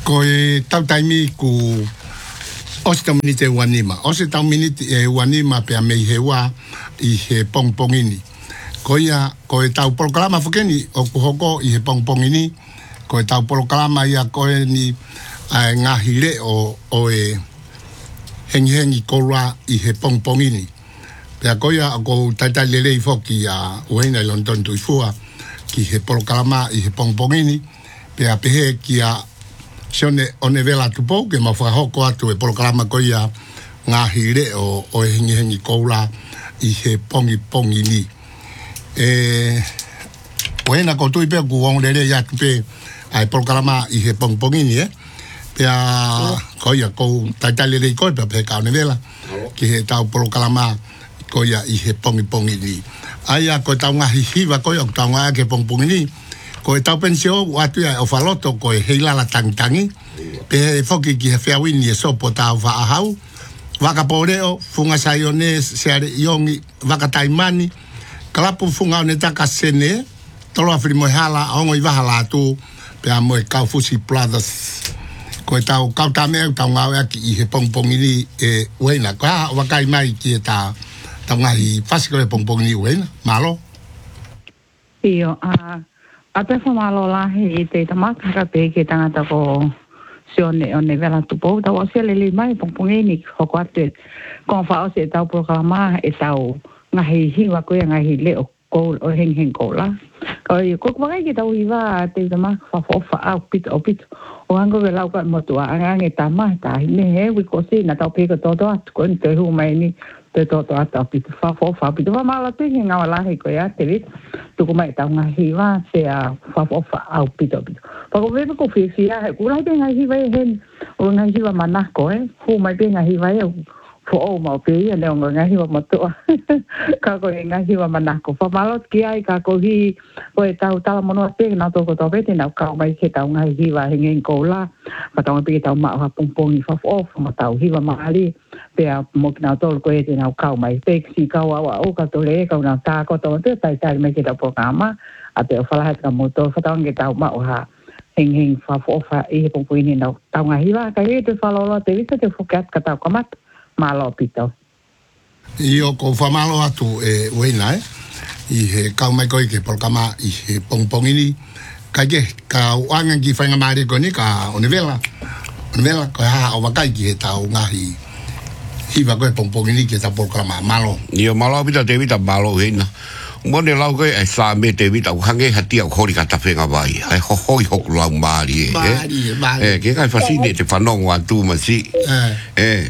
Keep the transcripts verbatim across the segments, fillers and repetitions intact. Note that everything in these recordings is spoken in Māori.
ko e tau taimi ku o se tau minite wanima. O se tau minite e wanima pe a mei he wa i he pongpongini. Ko ia, ko e tau polokalama whakeni o ku hoko i he pongpongini. Ko e tau polokalama ia ko e ni a ngahi le o, o e hengi hengi koura i he pongpongini. Pea ko ia ko taitai lele i foki a uheina i London tuifua ki he polokalama i he pongpongini. Pea pehe ki a sione one vela tupou ke mawhahoko atu e polokalama ko ia ngahi le o, o e hengi hengi koura i he pongi pongi ni. E, uheina ko tui pea ku wong lele ia tupe ai polokalama i he pongi pongi ni eh. Pea ko ia ko taitai lele i koe pea pehe ka one vela ki he tau polokalama ko ia i he pongi pongi ni. Aia ko tau ngahi hiva ko ia ko tau ngahi ke pongi pongi ni. Ko e tau pensio watu ia o whaloto ko e heilala tangitangi. Pe foki ki he whiawini e sopo tau whaahau. Waka poreo, funga saione, seare iongi, waka taimani. Kalapu funga o ne taka sene. Tolo a whiri moe hala, ongo i wahala atu. Pe a moe Kaufusi Brothers. Ko e tau kautamea tau ngau ea ki i he pongpongi ni e uena. Ko ha wakai mai ki e tau tau ngahi whasiko e pongpongi ni uena. Malo? Iyo, a... Uh... A te whamalo lahi i te tamakara pe ke tangata ko sione o ne vela tupou. Tau o sele li mai pongpongini hoko atu e kong whao se tau programa e tau ngahi hiwa koe ngahi leo kou o heng heng kou la. Ko i kukuwakai ki tau hiwa te tamak whafofa au pito o pito. O hango ke lau ka motua angange tama ta hine he wiko si na tau peko toto atu ko ni te hu mai ni te toto atu pito whafofa pito. Whamalo te he ngawa lahi koe a te vitu. Tuku mai tau ngahi wa se a whafofa au pito pito. Pako wewe ko whiwhia he kulai pe ngahi wa e hen o ngahi wa manako e. Hu mai pe ngahi wa e fo o mau pe ia leo ngahi wa matua. Kako e ngahi wa manako. Whamalot ki ai kako hi o e tau tala monoa pe na toko tau pete na kau mai ke tau ngahi wa he ngeng kou la. Patau pe tau maa ha pongpongi whafofa ma tau hiwa maali. Pea mo ki nau tolu ko e te nau kau mai. Pe si kau awa o ka tole e kau nau tā koto te tai tai mai ke tau programa. A te o whalahat ka moto whatau nge tau mao ha heng heng whafofa i he pongpoini nau tau ngahi wa. Ka e te whalolo te visa te whukat ka tau kamat. Malo pito. Io ko whamalo atu e uena e. I he kau mai koe ke programa i he pongpongini. Ka ke, ka uangan ki whainga maare ko ni ka onevela. Onevela ko ha o wakai ki he tau ngahi. Hiva koe pongpongini ke tau programa malo. Io malo pita te vita malo hena. Mone lau koe ai sa me te vita uhange hatia u hori ka tawhenga vai. Ai hohoi hoku lau maari e. Maari, maari. Eh, ke kai whasine te whanongo atu masi. Eh. Eh.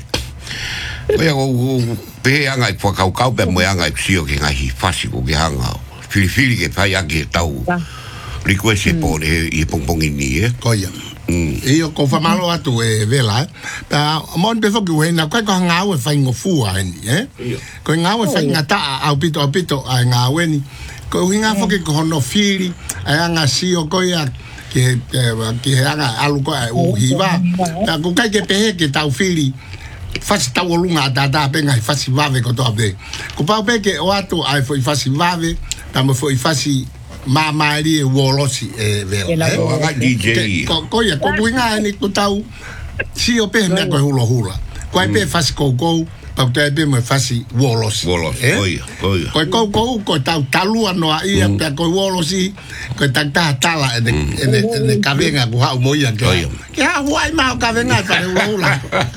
Oia o pe anga i whakau kau pe moe anga i psio ke ngahi whasiko ke hanga. Whiriwhiri ke whai ake tau. Request e pōre i pongpongi ni e. Koia. Io ko whamalo atu e vela e. Pa mon pe whoki uena, koe ko ngau e whai ngofua e ni e. Koe ngau e whai ngataa au pito au pito ai ngau e ni. Koe winga whoki ko hono whiri ai anga sio koe a ke he anga alu koe e uhiwa. Pa ko kai ke pehe ke tau whiri. Fasi tau o lunga ta ta penga i fasi vave ko toa pe. Ko pau peke o atu ai foi fasi vave, tamo foi fasi ma maari e wolosi e vela. O anga D J. Ko ko ia ko winga ni ko tau si o pe me ko hula hula. Ko ai pe fasi ko ko, pau te pe me fasi wolosi. Wolosi. Oia, oia. Ko ko ko ko tau talua no ia pe ko wolosi, ko ta ta tala e e e kavenga ko ha mo ia ko. Ya wai ma kavenga pa hula.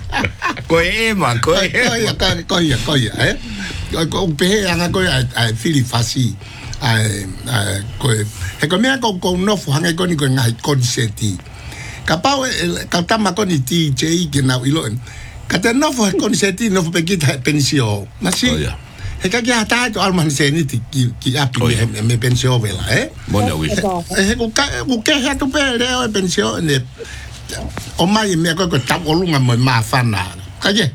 Ko e ma, ko e ma. Ko ia, ko ia, eh? Ko pehe anga ko ia, ai, fili fasi, ai, ai, ko e, he ko mea ko ko nofu hanga ko ni ko ngai konseti. Ka pau, ka tama ko ni T J ki nau iloen. Ka te nofu he konseti, nofu pe kita pensio. Nasi, he ka ki hata to alman se ni ki, ki api me, me pensio vela, eh? Mona wisi. He ko ka, ko ke hatu pe leo e pensio, ne, o mai mea ko ko tau o lunga mo maa whana. Kaje,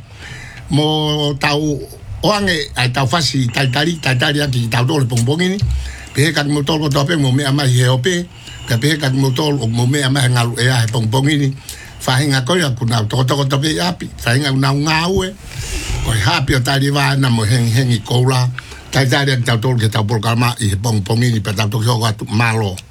mo tau oange ai tau fasi tai tari, tai tari aki tau tole pongpongini. Pehe kaki mo tolo tope mo mea mai he ope. Ka pehe kaki mo tolo mo mea mai ngalu ea he pongpongini. Whahinga koe aku nau toko toko tope api. Whahinga nau ngau e. Koi hapi o tari wāna mo hengi hengi koula. Tai tari aki tau tolo ke tau polkalama i he pongpongini pa tau toki hoko atu malo.